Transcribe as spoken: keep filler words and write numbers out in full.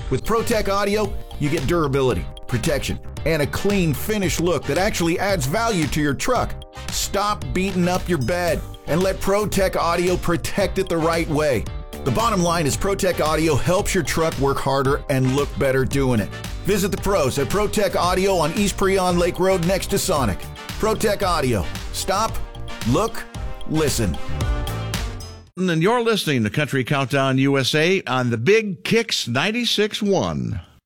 With ProTech Audio, you get durability, protection, and a clean, finished look that actually adds value to your truck. Stop beating up your bed and let ProTech Audio protect it the right way. The bottom line is ProTech Audio helps your truck work harder and look better doing it. Visit the pros at ProTech Audio on East Preon Lake Road next to Sonic. ProTech Audio. Stop, look, listen. And you're listening to Country Countdown U S A on the Big Kicks ninety-six point one.